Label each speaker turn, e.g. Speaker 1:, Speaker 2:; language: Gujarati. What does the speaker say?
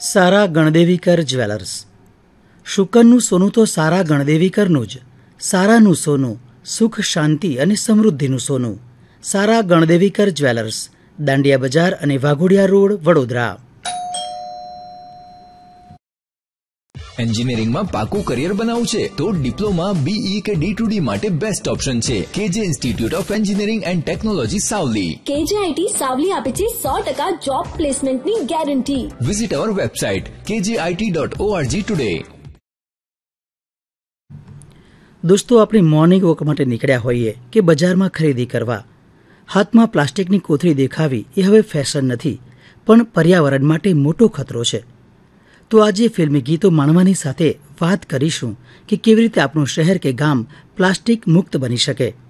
Speaker 1: સારા ગણદેવીકર જ્વેલર્સ. શુકનનું સોનું તો સારા ગણદેવીકરનું જ. સારાનું સોનું, સુખ શાંતિ અને સમૃદ્ધિનું સોનું. સારા ગણદેવીકર જ્વેલર્સ, દાંડિયા બજાર અને વાઘોડિયા રોડ, વડોદરા.
Speaker 2: એન્જિનિયરિંગમાં પાકું કરિયર બનાવવું છે તો ડિપ્લોમા, બીઈ કે D2D માટે બેસ્ટ ઓપ્શન છે કેજે institute of engineering and technology Savli.
Speaker 3: KJIT Savli આપે છે 100% જોબ પ્લેસમેન્ટની ગેરંટી.
Speaker 2: વિઝિટ અવર વેબસાઇટ kjit.org ટુડે.
Speaker 1: દોસ્તો, આપણે મોર્નિંગ વોક માટે નીકળ્યા હોઈએ કે બજારમાં ખરીદી કરવા, હાથમાં પ્લાસ્ટિકની કોથળી દેખાવી એ હવે ફેશન નથી, પણ પર્યાવરણ માટે મોટો ખતરો છે. તો આજે ફિલ્મી ગીતો માણવાની સાથે વાત કરીશું કે કેવી રીતે આપણું શહેર કે ગામ પ્લાસ્ટિક મુક્ત બની શકે.